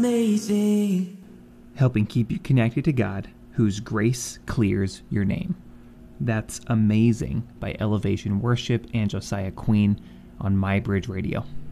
amazing. Helping keep you connected to God, whose grace clears your name. That's Amazing by Elevation Worship and Josiah Queen on My Bridge Radio.